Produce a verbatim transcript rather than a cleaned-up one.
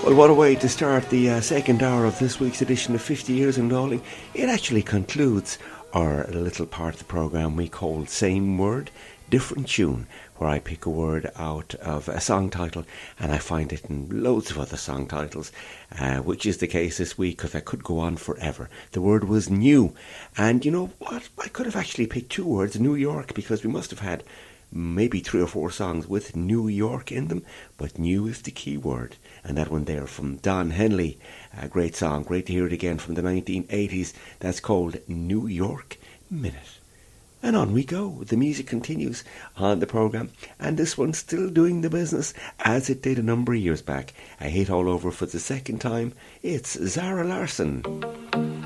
Well, what a way to start the uh, second hour of this week's edition of fifty Years in Knowling. It actually concludes our little part of the programme we call Same Word, Different Tune, where I pick a word out of a song title and I find it in loads of other song titles, uh, which is the case this week because I could go on forever. The word was new. And you know what? I could have actually picked two words, New York, because we must have had maybe three or four songs with New York in them, but new is the key word. And that one there from Don Henley, a great song, great to hear it again from the nineteen eighties. That's called New York Minute. And on we go. The music continues on the programme, and this one's still doing the business as it did a number of years back. A hit all over for the second time. It's Zara Larsson.